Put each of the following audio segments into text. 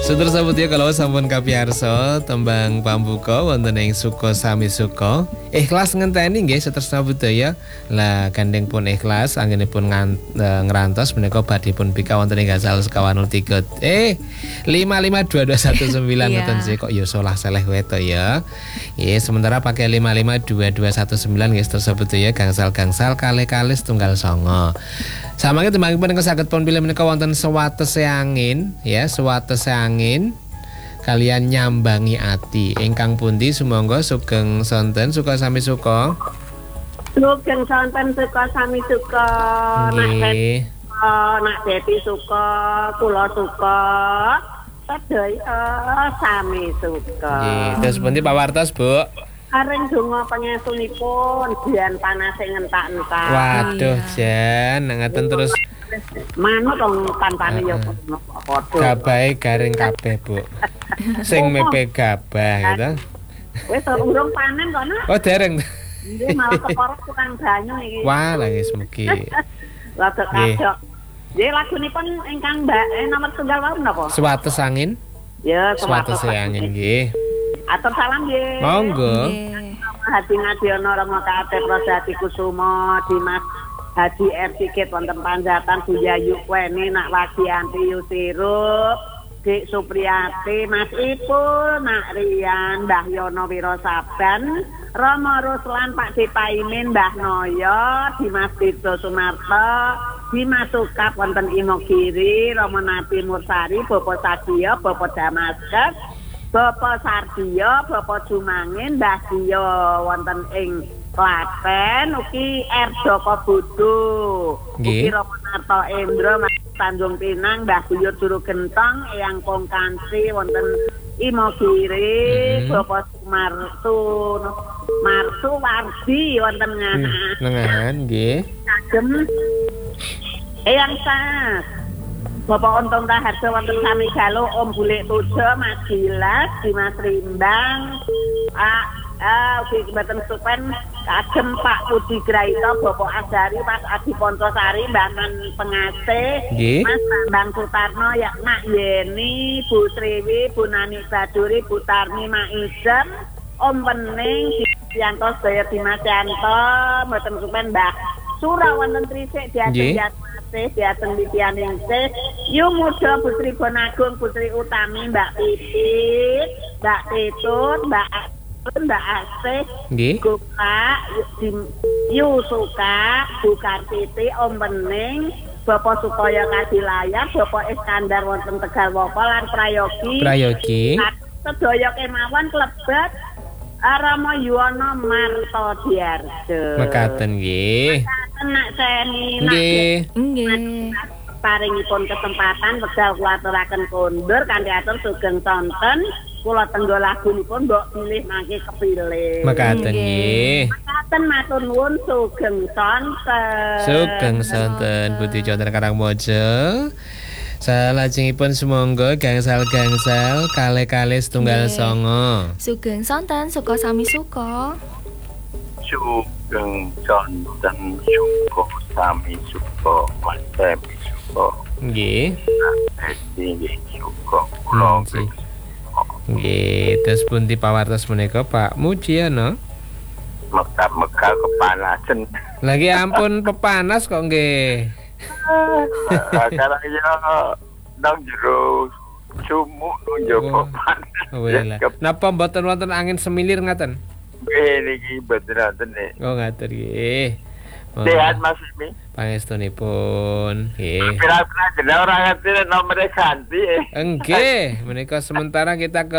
Sutur sabut ya kalau sampun kapiyarsa tembang pambuka wonten ing Suka Sami Suka. Ikhlas ngenteni nggih sutur sabut ya. Lah gandeng pun ikhlas anggenipun ngrantos menika badhe pun bika wonten ing Gasal sekawan 03 552219 ngoten sih kok ya salah seleh weto ya. Nggih sementara pakai 552219 nggih sutur sabut ya gangsal-gangsal kalih-kalih setunggal songo. Samangke tembang pun saged pun pilih menika wonten Sewatese Angin ya, Sewatese Angin kalian nyambangi ati ingkang pundi sumangga sugeng sonten Suka Sami Suka. Sugeng sonten Suka Sami Suka. Nggih. Nak Deti Suka, kula Suka. Sedaya sami suka. Nggih, terus pundi pawartos, Bu? Areng donga pangetunipun dian panase ngentak-entak. Waduh, Jan, ngaten terus manut dong pantane ya padha. gabahe garing kabeh, Bu. Sing mepe gabah gitu. Wis urung panen kok, Nak. Oh, dereng. Nggih, malah keporo kurang banyu iki. Wah, lagi semugi. Rada kadok. Nggih, lagunipun ingkang Mbak nomor tunggal wau menapa? Sewatese Angin. Ya, Sewatese Angin nggih. Atur salam nggih. Monggo. Hadi Ngadiono Romo Kate Prosati Kusumo Dimas Hadi Ersikit wonten Panjatan Buyayu Kweni Nak Wagianti Yusirup Dik Supriyati Mas Ipul Nak Rian Mbah Yono Wirosaban Romo Ruslan Pak Dipaimin Mbah Noyo Dimas Tito Sumarto Dimas Sukap wonten Imogiri Romo Nabi Mursari Bapak Sadio Bapak Damaskus Bapak Sardio, Bapak Jumangin, Mbah Dio wonten ing Klaten, ugi Erdoko Budu, ugi Romonarto Endro, Mas Tanjung Pinang, Mbah Buyut Juru Gentong, Eyang Pongkansi wonten Imogiri, Bapak Marsu Wardi wonten Nengahan nggih. Kagem Eyang Sas. Bapak Untung Raharjo wonten Sami Galuh, Om Bulik Tujo, Mas Gilas, Dimas Rimbang, ugi mboten supen kagem Pak Budi Graito, Bapak Asari, Mas Adi Poncosari, Mbah Man Pengasih, Mas Bambang Sutarno, ya Nak Yeni, Bu Sriwi, Bu Nani Baduri, Bu Tarni Maizem, Om Pening, Dianto Sedaya Dimas Yanto, mboten supen Mbah Surah wonten Trisik diajeng diateng Widianingsih Yu Muda Putri Bonagung Putri Utami Mbak Pipit Mbak Titut Mbak Asun Mbak Asih Guka Yu Suka Bu Kartiti Om Bening Bapak Sukoyo Kadilayar Bapak Iskandar wonten Tegalwopo lan Prayogi sedaya kemawon klebet Rama Yuwono Marto Diarjo mekaten nggih. Nak seni nggih. Paringipun kesempatan wekdal kula aturaken kondur kanthi atur sugeng sonten kula tenggo lagunipun mbok pilih mangke kepilih. Mekaten nggih. Mekaten matur nuwun sugeng sonten. Sugeng sonten Budi Conten Karangmojo. Salajengipun sumangga gangsal-gangsal kalih-kalih setunggal songo. Sugeng sonten Suka Sami Suka. Sugeng sonten Suka Sami Suka Mas Sami Suka. Nggih. Nggih Suka kula. Nggih, terus pundi pawartos menika Pak Mujiono? Mekar kepanasan. Lagi ampun pepanas kok nggih. Karena ya nang jero sumuk njopo panas. Napa mboten wonten angin semilir ngaten? Nggih niki mboten wonten nek. Oh ngaten nggih. Sehat Mas Imi. Pangestunipun nggih. Kira-kira jeneng ora ngerti nomor ganti. Nggih, menika sementara kita ke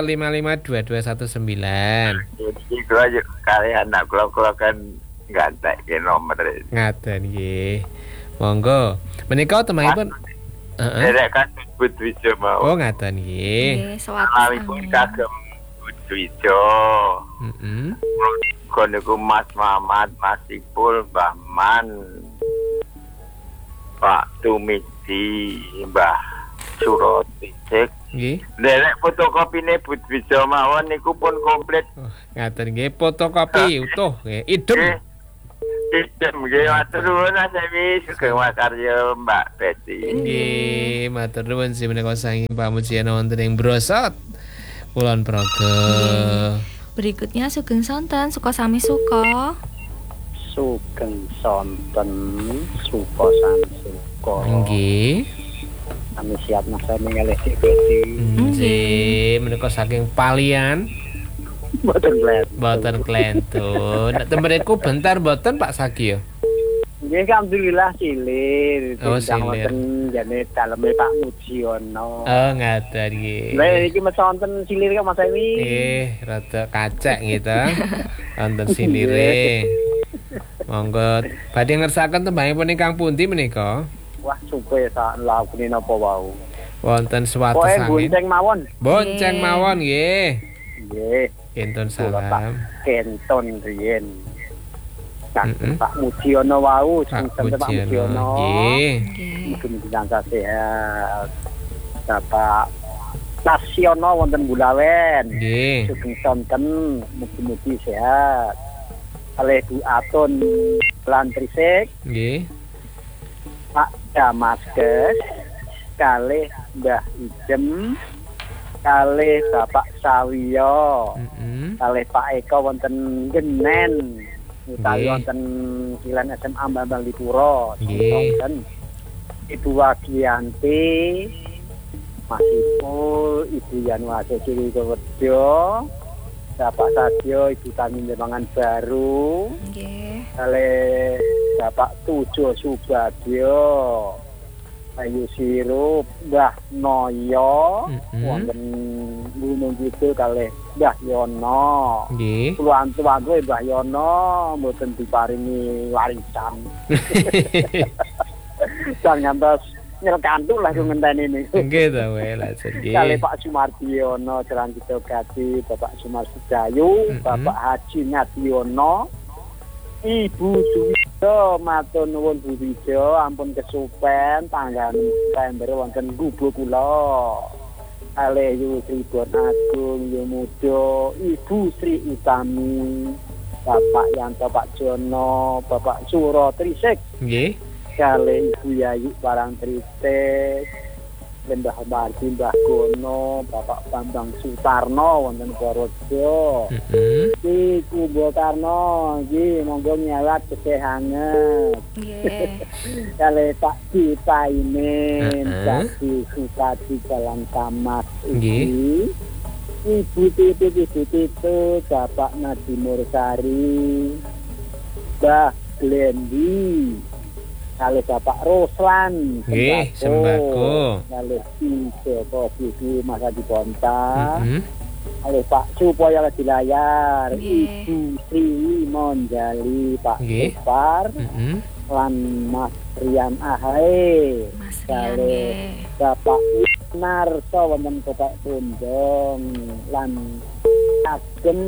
552219. Iki kula kali anak kula kan gantek nomor. Ngaten nggih. Monggo. Menika temahipun derek kan Budwijo mau. Oh ngaten nggih. Salawipun kagem Budwijo. Niku Mas Mamat, Mas Ipul, Mbah Man, Pak Tumidi, Mbah Surotisik. Nggih. Derek fotokopine Budwijo mawon niku pun komplit. Oh, ngaten nggih fotokopi utuh nggih. Idem. Sistem nggih matur nuwun Mas Emi sugeng makarya Mbak Betty. Nggih, matur nuwun sih menika saking pamujian wonten ing Brosot Kulon Progo. Berikutnya Sugeng Sonten Suka Sami Suka. Sugeng Sonten Suka Sami Suka. Nggih. Kami siap Mas Emi ngelih Dik Betty. Nggih, menika saking Palian. Boten klentun. Nek temeriku bentar boten Pak Sagio. Nggih alhamdulillah silir. Oh, silir. Wonten jane daleme Pak Mujiono. Oh, ngaten nggih. Lah iki mes wonten silir kok Mas Emi. Nggih, rada kacek gitu. Wonten silire. Monggo badhe ngersaken tembangipun ingkang pundi menika? Wah, supe sak lakune napa wau. Wonten suatu Pokoke sangin. bonceng mawon. Bonceng mawon nggih. Nggih. Kentun Kula Pak salam. Kenton riyen. Mm-mm. Pak Mujiono wau, Pak Pak Mujiono. Mujiono. Nggih. Nggih. Mugi-mugi sehat. Bapak Nasiono wonten Bulawen. Nggih. Sugeng sonten mugi-mugi sehat. Kalih Bu Atun lan Trisik, Nggih. Pak Damaskes, kalih Mbah Ijem, kalih Bapak Sawiyo, Mm-mm. kalih Pak Eko wonten Genen, utawi Nggih. wonten Kilen SMA Bambang Lipuro, Nggih. wonten Ibu Wagianti, Mas Ipul, Ibu Yanwase Ciri Kewedo, Bapak Sadio, Ibu Tami Lemangan Baru, Nggih. kalih Bapak Tujo Subagio, Ayu Sirup, Mbah Noyo, wonten Gunung Kidul kalih Mbah Yono. Nggih. Kula antu-antu Mbah Yono mboten diparingi warisan. Jan ngantos nyelkantuk lah ngenteni niku. Nggih ta wae lajeng nggih. Kalih Pak Sumardiono Jalan Kitogati, Bapak Sumarsidayu, Bapak Haji Nadiono, Ibu Suwijo, matur nuwun Bu Wijo, ampun kesupen tanggal September wonten Gubo kula. Kalih Yu Tribon Agung, Yu Mudo, Ibu Sri Utami, Bapak Yanto Pak Jono, Bapak Suro Trisik, Nggih. kalih Ibu Yayu Parang Tritik, Mbah Mardi, Mbah Gono, Bapak Bambang Sutarno wonten Purworejo. Heeh. Iki Kubo Karno, iki monggo nyawat tesih hangat. Nggih. Kalih Pak Dipaimin, Heeh. Pak Sukati Jalan Kamas Nggih. iki. Ibu Titu, Bapak Nadi Mursari, Mbah Glendi, kalih Bapak Roslan, Nggih, sembako. kalih Joko Bibi Masa di Ponta, Heeh. kalih Pak Supoyo di layar, Nggih. Ibu Sri Monjali, Pak Nggih. Kupar, Heeh. lan Mas Rian Ahae, Mas Rian kalih nggih. Bapak Narso wonten Kota Pundong, lan ageng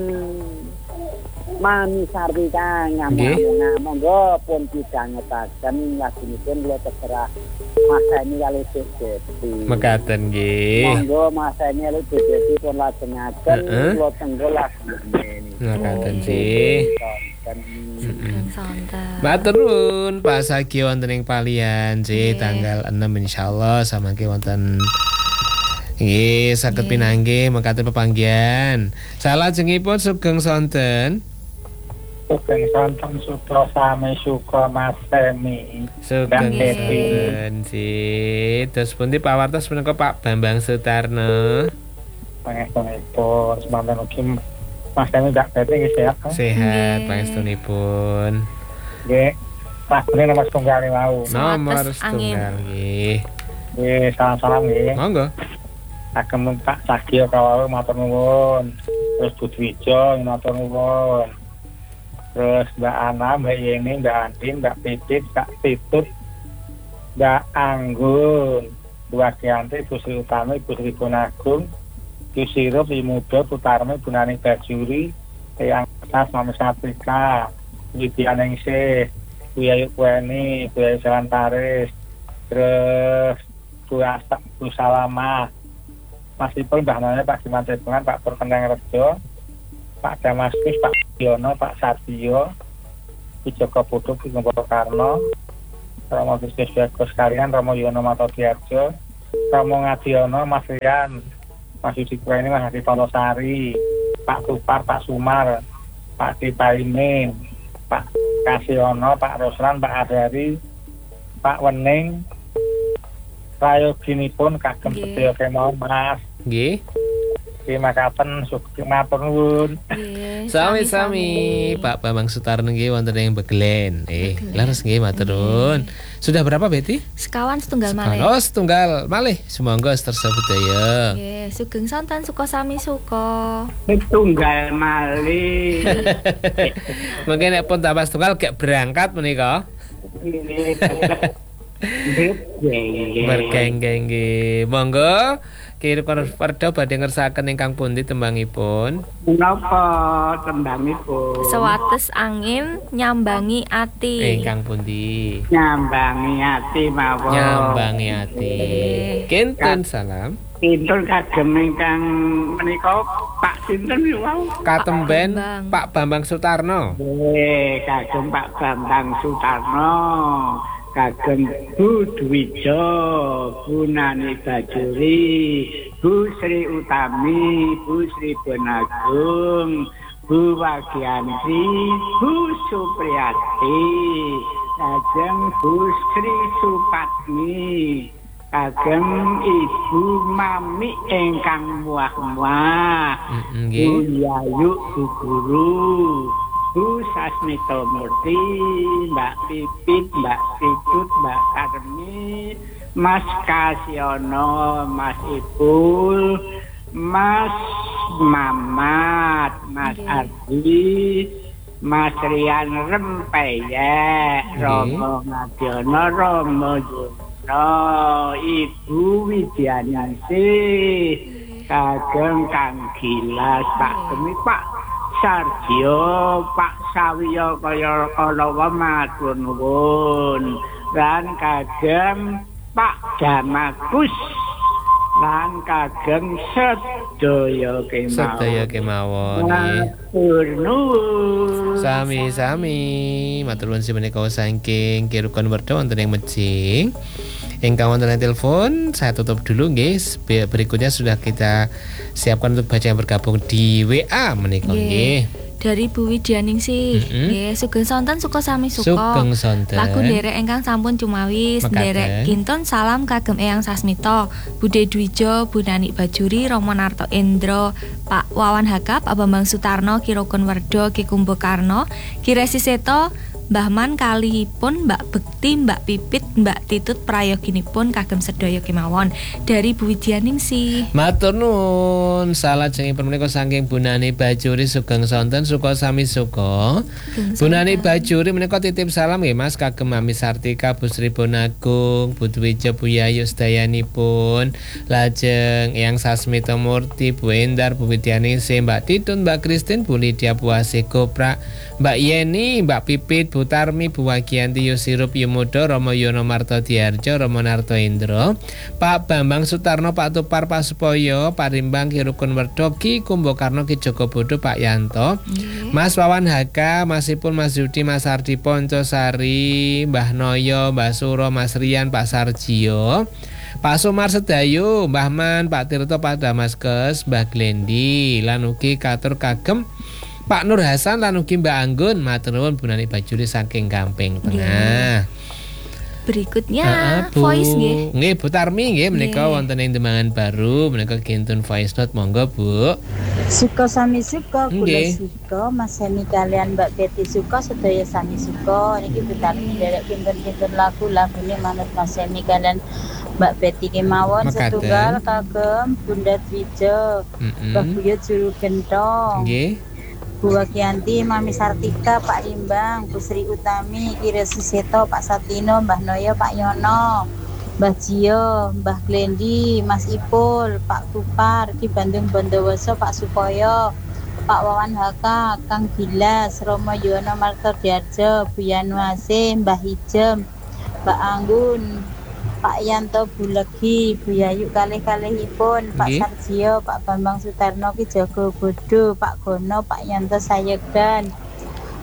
Mami Sartika ngamuk-ngamuk, monggo pun didangetaken lajengipun kula terserah Mas Eni kali Desi. Mekaten nggih. Monggo Mas Eni kali Desi pun lajengaken Heeh. kula tenggel lajengipun. Mekaten sih. Sugeng Sonten. Matur nuwun Pak Sagio wonten ing Palian Nggih. nggih tanggal 6 insyaallah samangke wonten nggih saged Nggih. pinanggih mekaten pepanggihan. Salajengipun Sugeng Sonten. Sugeng sonten sutra sami suka Mas Emi. Sugeng Nggih. Sonten sih. Terus pundi pawartos menika Pak Bambang Sutarno. Pangestunipun semanten ugi Mas Emi dak bete nggih sehat. Sehat Nggih. pangestunipun. Nggih. Rasane nomor setunggal wau. Nomor Suates angin. setunggal nggih. Nggih, salam-salam nggih. Monggo. Agem Pak Sagio kawau matur nuwun. Terus Bu Dwijo matur nuwun. Terus Mbak Ana, Mbak Yeni, Mbak Andin, Mbak Pipit, Kak Titut, Mbak Anggun, Bu Agianti, Bu Sri Utami, Bu Sri Gunagung, Bu Sirup, Bu Muda, Bu Tarmi, Bu Nani Bajuri, Eyang Sas, Mami Satrika, Widya Ningsih, Bu Yayu Kueni, Bu Yayu Jalan Paris, terus Bu Asak, Bu Salama, Mas Ipul, Mbak Nanya, Pak Siman Tepungan, Pak Purkendang Rejo, Pak Damaskus, Pak Yono, Pak Satio, Ki Joko Bodo Ki Kumboko Karno, Romo Bisnis Bagus sekalian, Romo Yono Matodiarjo, Romo Ngadiono, Mas Rian, Mas Yudi Kueni, Mas Hadi Tolosari, Pak Tupar, Pak Sumar, Pak Tipaimin, Pak Kasiono, Pak Roslan, Pak Adari, Pak Wening, prayoginipun kagem sedaya kemawon Mas. Nggih. Terima kasih, matur nuwun. Sami-sami Pak Bambang Sutarno nggih wonten ing Beglen. Leres nggih matur nuwun. Sudah berapa Betty? Sekawan setunggal malih. Oh, setunggal malih. Sumangga tersebut ya. Nggih, sugeng sonten suka sami suka. Tunggal malih. Mungkin nek pun tambah setunggal gak berangkat menika. Bergenggeng nggih. Monggo Kira Perda badhe ngersakaken ingkang pundi tembangipun? Menapa tembangipun? Sewates angin nyambangi ati. Ingkang pundi? Nyambangi ati mawon. Nyambangi ati. Kinten salam. Kinten kagem ingkang menika Pak sinten niku? Katemben Pak Bambang Sutarno. Kagem Pak Bambang Sutarno. Kagem Bu Dwijo, Bu Nani Bajuri, Bu Sri Utami, Bu Sri Bonagung, Bu Wagianti, Bu Supriyati, kagem Bu Sri Supatmi, kagem Ibu Mami ingkang muah-muah, Bu Yayu Bu Guru, Bu Sasmito Murti, Mbak Pipit, Mbak Pitut, Mbak Karmi, Mas Kasiono, Mas Ipul, Mas Mamat, Mas Ardi, Mas Rian Rempeyek, Romo Ngadiono, Romo Yuno, Ibu Widyaningsih, kagem Kang Gilas, Pak Demi Pak Sarjo, Pak Sawiyo kaya kala matur nuwun, lan kagem Pak Damakus, lan kagem sedaya kemawon. Sedaya kemawon. Matur nuwun. Sami-sami matur nuwun menika saking Kirukon Werda wonten ing Mejing. Ingkang wonten telepon saya tutup dulu guys. Berikutnya sudah kita siapkan untuk baca yang bergabung di WA menika nggih. Dari Bu Widyaningsih. Nggih, sugeng sonten suka sami suka. Sugeng sonten. Lagu nderek ingkang sampun cumawis, nderek kinten salam kagem Eyang Sasmito, Bude Dwijo, Bu Nani Bajuri, Romo Narto Endro, Pak Wawan Hakap, Pak Bambang Sutarno, Ki Rukun Werda, Ki Kumboko Karno, Ki Resi Seto, Mbah Man kalihipun Mbak Bekti, Mbak Pipit, Mbak Titut prayoginipun kagem sedaya kemawon. Dari Bu Widyaningsih. Matur nuwun. Salajengipun menika saking Bu Nani Bajuri sugeng sonten suka sami suka. Bu Nani Bajuri menika titip salam nggih Mas kagem Mami Sartika, Bu Sri Bonagung, Bu Dwijo, Bu Yayu sedayanipun. Lajeng Eyang Sasmito Murti, Bu Endar, Bu Widyaningsih, Mbak Titut, Mbak Kristin, Bu Lydia Puase Kopra, Mbak Yeni, Mbak Pipit, Bu Tarmi, Bu Wagianti, Yusirup Yumudo, Romo Yono Marto Diarjo, Romo Narto Indro, Pak Bambang Sutarno, Pak Tupar, Pak Supoyo, Pak Rimbang, Ki Rukun Werda, Ki Kumboko Karno, Ki Joko Bodo, Pak Yanto, Mas Wawan Haka, Mas Ipul, Mas Yudi, Mas Ardi Poncosari, Mbah Noyo, Mbah Suro, Mas Rian, Pak Sarjio, Pak Sumar Sedayu, Mbah Man, Pak Tirto, Pak Damaskes, Mbah Glendi, lan ugi katur kagem Pak Nur Hasan lan ugi Mbak Anggun. Matur nuwun Bu Nani Bajuri saking Gamping Tengah. Berikutnya voice nggih. Nggih Bu Tarmi nggih menika wonten ing Demangan Baru menika kintun voice note monggo Bu. Suka sami suka, kula suka, Mas Hemi kalian Mbak Betty suka, sedaya sami suka. Niki Bu Tarmi nderek kinten-kinten lagune manut Mas Hemi kalian Mbak Betty kemawon setunggal kagem Bunda Dwijo, Mbak Buyut Juru Gentong. Nggih. Bu Wagianti, Mami Sartika, Pak Rimbang, Bu Sri Utami, Ki Resi Seto, Pak Satino, Mbah Noyo, Pak Yono, Mbah Jio, Mbah Glendi, Mas Ipul, Pak Tupar, Ki Bandung Bondowoso, Pak Supoyo, Pak Wawan Haka, Kang Gilas, Romo Yono Marto Diarjo, Bu Yanuase, Mbah Hijem, Mbak Anggun, Pak Yanto Bulegi, Bu Yayu kalih-kalihipun, Pak Sarjio, Pak Bambang Sutarno, Ki Joko Bodo, Pak Gono, Pak Yanto Sayegan,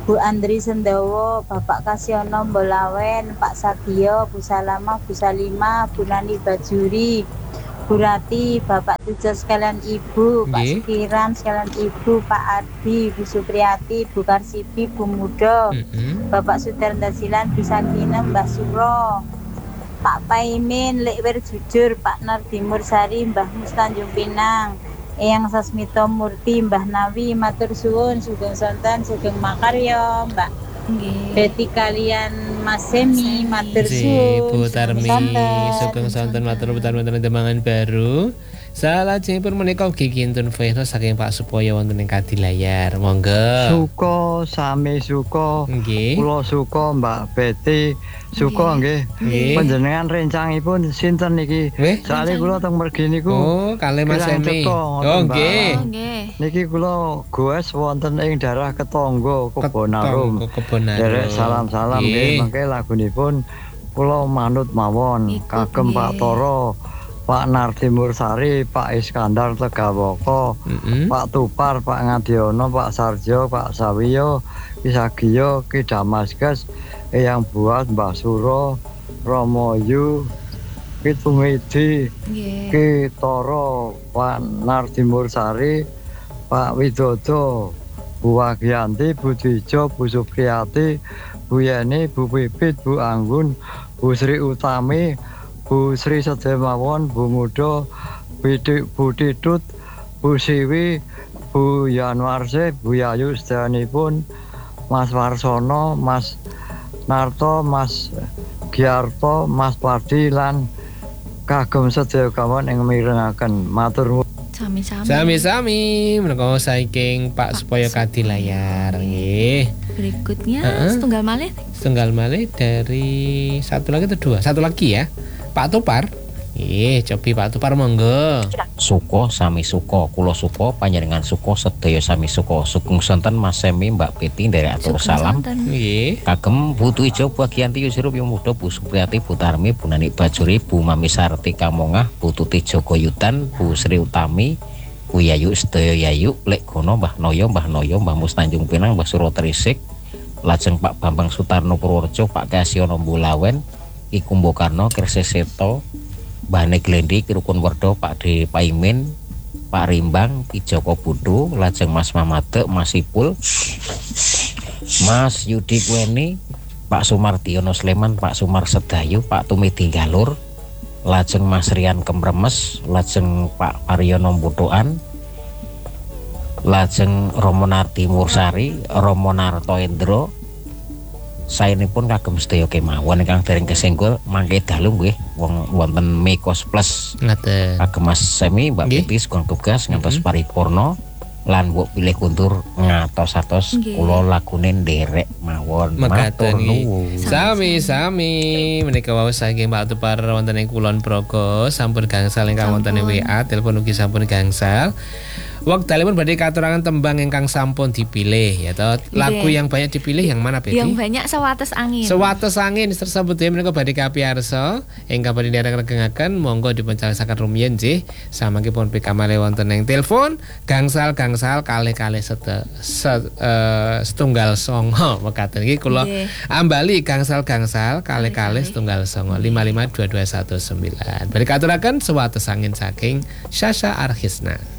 Bu Andri Sendawa, Bapak Kasyono Mbolawen, Pak Sadio, Bu Salama, Bu Salima, Bu Nani Bajuri, Bu Rati, Bapak Tujo sekalian Ibu, Pak Sukiran sekalian Ibu, Pak Ardi, Bu Supriyati, Bu Karsipi, Bu Mudo, Bapak Sudarta Silan, Bu Sakinem, Mbah Suro, Pak Paimin, Lekwir Jujur, Pak Nardi Mursari, Mbah Mus Tanjung Pinang, Eyang Sasmito Murti, Mbah Nawi, matur suwun, Sugeng Sonten, Sugeng Makaryo, Mbak Betty kalian Mas Semi, matur suwun, Bu Tarmi, Sugeng Sonten, matur putar-putar Demangan Baru. Salajengipun menika ugi kinten Veno saking Pak Supoyo wonten ing Kadilayar. Monggo. Suka sami suka. Nggih. Kula suka Mbak Betty. Suka nggih. Panjenengan rencangipun sinten niki? Soale kula teng mergi niku. Oh, kalih Mas Semi. Oh, nggih. Niki kula goes wonten ing daerah Ketonggo, Kebonarum. Derek salam-salam nggih, mangke lagunipun kula manut mawon kagem Pak Toro, Pak Nardi Mursari, Pak Iskandar Tegawoko, Pak Tupar, Pak Ngadiono, Pak Sarjo, Pak Sawiyo, Ki Sagiyo, Ki Damaskus, Eyang Buat, Mbah Suro, Romoyu, Ki Tumidi, Ki Toro, Pak Nardi Mursari, Pak Widodo, Bu Wagianti, Bu Dwijo, Bu Supriyati, Bu Yeni, Bu Pipit, Bu Anggun, Bu Sri Utami, Bu Sri Sedemawon, Bu Mudo, Bu Tidut, Bu Siwi, Bu Yanwarse, Bu Yayu sedayanipun, Mas Warsono, Mas Narto, Mas Giarto, Mas Pardi lan kagem sedaya kawon ing mirengaken. Matur nuwun. Sami-sami menika saking Pak Supoyo Kadilayar nggih. Berikutnya setunggal malih dari satu lagi atau dua? Satu lagi ya. Pak Tupar. Cobi Pak Tupar monggo. Suko sami suko, kula suko panjenengan suko sedaya sami suko. Sugeng sonten Mas Semi, Mbak Piti dari atur salam. Nggih. Kagem Bu Dwijo, Bu Agianti Yusirup Yung Muda, Bu Supriyati, Bu Tarmi, Bu Nani Bajuri, Bu Mami Sarti Kamongah, Bu Tuti Jogoyutan, Bu Sri Utami, Bu Yayu sedaya Yayu, Lek Gono, Mbah Noyo, Mbah Mus Tanjung Pinang, Mbah Suro Trisik, lajeng Pak Bambang Sutarno Purworejo, Pak Kasyono Mbulawen, Ki Kumbokarno, Kirseseto, Mbah Glendi, Kirukun Werdo, Pak De Paimin, Pak Rimbang, Ki Joko Budu, lajeng Mas Mamade, Mas Ipul, Mas Yudi Kweni, Pak Sumardiono Sleman, Pak Sumar Sedayu, Pak Tumidi Galur, lajeng Mas Rian Kemremes, lajeng Pak Aryono Budoan, lajeng Romo Nardi Mursari, Romo Narto Endro. Saenipun kagem sedaya kemawon ingkang dereng kesenggol mangke dalu nggih wonten Mekos Plus. Ngaten. Kagem Mas Semi, Mbak Piti sugeng tugas ngantos paripurna lan mbok pilih kuntur ngatos-atos kula lagune nderek mawon. Matur nuwun. Sami-sami menika wau saking Pak Tupar wonten ing Kulon Progo, sampun gangsal ingkang wonten ing WA, telepon ugi sampun gangsal. Wektalipun badhe katuraken tembang ingkang sampun dipilih ya toh. Lagu yang banyak dipilih yang mana, Betty? Yang banyak Sewates Angin. Sewates Angin tersebut ya menika badhe kapiyarsa ingkang badhe nderek-regengaken monggo dipuncalaken rumiyin nggih samangkipun pikamale wonten ing telepon gangsal-gangsal kalih-kalih setunggal songo mekaten iki kula ambali gangsal-gangsal kalih-kalih setunggal songo 552219. Badhe katuraken Sewates Angin saking Sasha Arhisna.